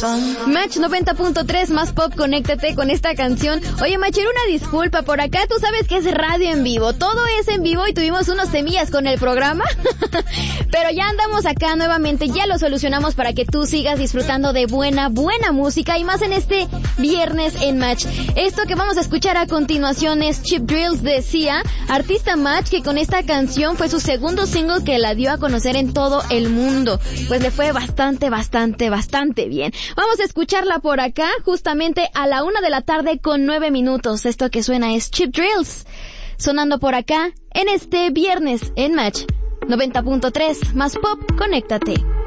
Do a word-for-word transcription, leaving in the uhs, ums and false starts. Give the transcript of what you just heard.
Match noventa punto tres, más pop, conéctate con esta canción. Oye, Machero, una disculpa, por acá tú sabes que es radio en vivo, todo es en vivo y tuvimos unos semillas con el programa, pero ya andamos acá nuevamente, ya lo solucionamos para que tú sigas disfrutando de buena, buena música y más en este viernes en Match. Esto que vamos a escuchar a continuación es Cheap Thrills de Sia, artista Match que con esta canción fue su segundo single que la dio a conocer en todo el mundo. Pues le fue bastante, bastante, bastante bien. Vamos a escucharla por acá, justamente a la una de la tarde con nueve minutos. Esto que suena es Cheap Thrills, sonando por acá en este viernes en Match noventa punto tres, más pop, conéctate.